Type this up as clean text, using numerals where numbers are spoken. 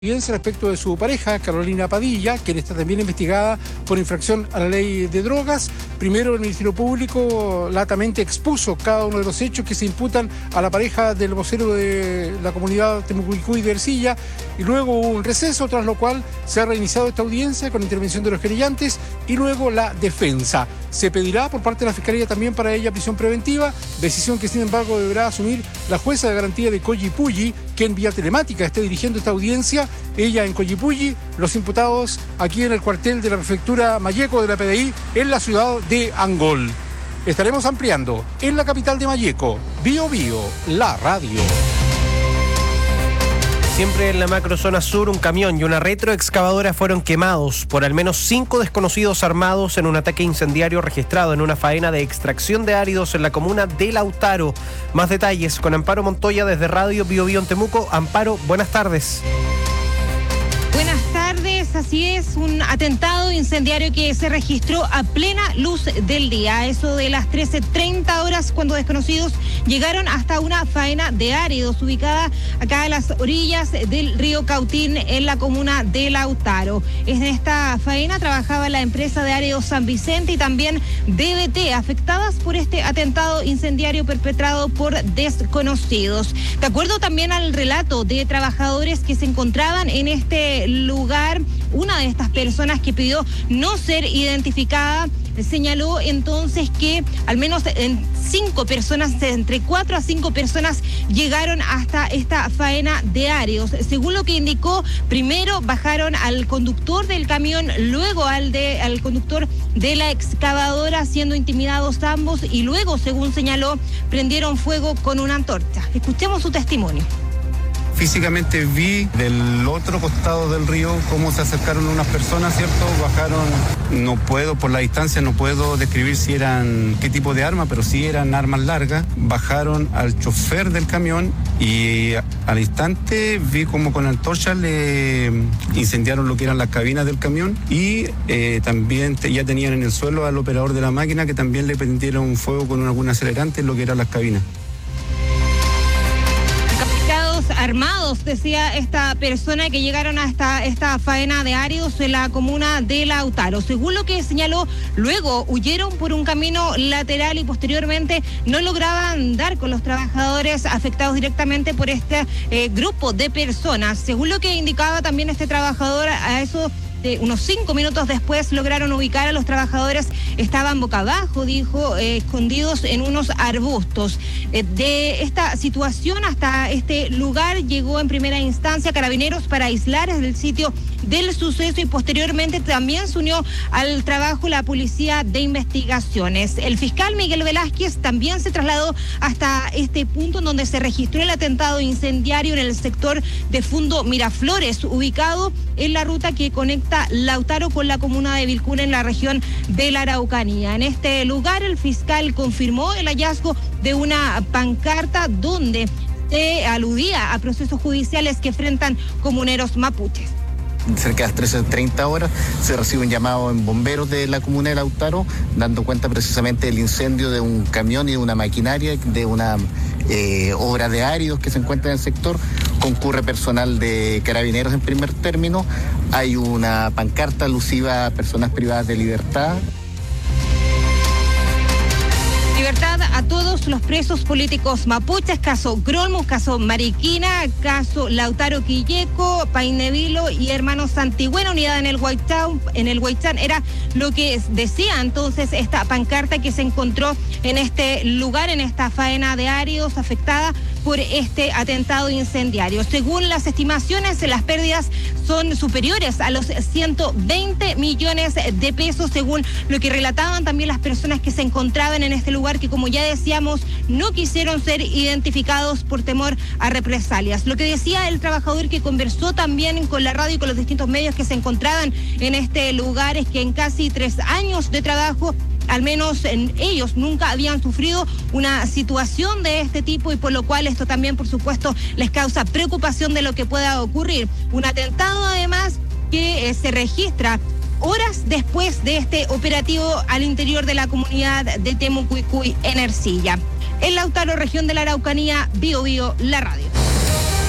Respecto de su pareja, Carolina Padilla, quien está también investigada por infracción a la ley de drogas. Primero, el Ministerio Público latamente expuso cada uno de los hechos que se imputan a la pareja del vocero de la comunidad Temucuicui de Ercilla, y luego hubo un receso, tras lo cual se ha reiniciado esta audiencia con intervención de los querellantes y luego la defensa. Se pedirá por parte de la Fiscalía también para ella prisión preventiva, decisión que sin embargo deberá asumir la jueza de garantía de Collipulli, que en vía telemática esté dirigiendo esta audiencia, ella en Collipulli, los imputados aquí en el cuartel de la prefectura Malleco de la PDI en la ciudad de Angol. Estaremos ampliando en la capital de Malleco, Bío Bío, la radio. Siempre en la macrozona sur, un camión y una retroexcavadora fueron quemados por al menos 5 desconocidos armados en un ataque incendiario registrado en una faena de extracción de áridos en la comuna de Lautaro. Más detalles con Amparo Montoya desde Radio Bío Bío en Temuco. Amparo, buenas tardes. Buenas tardes, así es, un atentado incendiario que se registró a plena luz del día, eso de las 13:30 horas, cuando desconocidos llegaron hasta una faena de áridos ubicada acá a las orillas del río Cautín en la comuna de Lautaro. En esta faena trabajaba la empresa de áridos San Vicente y también DBT, afectadas por este atentado incendiario perpetrado por desconocidos. De acuerdo también al relato de trabajadores que se encontraban en este lugar, una de estas personas que pidió no ser identificada señaló entonces que al menos 5 personas, entre 4 a 5 personas llegaron hasta esta faena de áridos. Según lo que indicó, primero bajaron al conductor del camión, luego al conductor de la excavadora, siendo intimidados ambos, y luego, según señaló, prendieron fuego con una antorcha. Escuchemos su testimonio. Físicamente vi del otro costado del río cómo se acercaron unas personas, ¿cierto? Bajaron, no puedo, por la distancia no puedo describir si eran, qué tipo de arma, pero sí eran armas largas. Bajaron al chofer del camión y al instante vi como con antorcha le incendiaron lo que eran las cabinas del camión y también ya tenían en el suelo al operador de la máquina, que también le prendieron fuego con algún acelerante en lo que eran las cabinas. Armados, decía esta persona, que llegaron hasta esta faena de áridos en la comuna de Lautaro. Según lo que señaló, luego huyeron por un camino lateral y posteriormente no lograban dar con los trabajadores afectados directamente por este grupo de personas. Según lo que indicaba también este trabajador, a eso de unos 5 minutos después lograron ubicar a los trabajadores. Estaban boca abajo, dijo, escondidos en unos arbustos. De esta situación hasta este lugar llegó en primera instancia Carabineros para aislar el sitio del suceso y posteriormente también se unió al trabajo la Policía de Investigaciones. El fiscal Miguel Velázquez también se trasladó hasta este punto en donde se registró el atentado incendiario en el sector de Fundo Miraflores, ubicado en la ruta que conecta Lautaro con la comuna de Vilcún en la región de la Araucanía. En este lugar el fiscal confirmó el hallazgo de una pancarta donde se aludía a procesos judiciales que enfrentan comuneros mapuches. Cerca de las 13:30 horas se recibe un llamado en bomberos de la comuna de Lautaro, dando cuenta precisamente del incendio de un camión y de una maquinaria de una obra de áridos que se encuentra en el sector. Concurre personal de Carabineros en primer término. Hay una pancarta alusiva a personas privadas de libertad. Libertad a todos los presos políticos mapuches, caso Grolmus, caso Mariquina, caso Lautaro Quilleco, Painevilo y Hermanos Santigüena, unidad en el Huaychán. Era lo que decía entonces esta pancarta que se encontró en este lugar, en esta faena de áridos afectada por este atentado incendiario. Según las estimaciones, las pérdidas son superiores a los 120 millones de pesos, según lo que relataban también las personas que se encontraban en este lugar, que como ya decíamos, no quisieron ser identificados por temor a represalias. Lo que decía el trabajador que conversó también con la radio y con los distintos medios que se encontraban en este lugar es que en casi 3 años de trabajo, al menos ellos nunca habían sufrido una situación de este tipo, y por lo cual esto también, por supuesto, les causa preocupación de lo que pueda ocurrir. Un atentado, además, que se registra horas después de este operativo al interior de la comunidad de Temucuicui en Ercilla. En Lautaro, región de la Araucanía, Bío Bío, la radio.